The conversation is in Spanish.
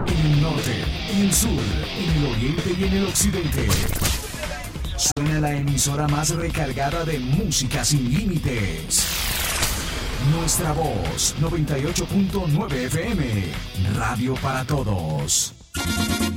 En el norte, en el sur, en el oriente y en el occidente. Suena la emisora más recargada de música sin límites. Nuestra voz, 98.9 FM. Radio para todos.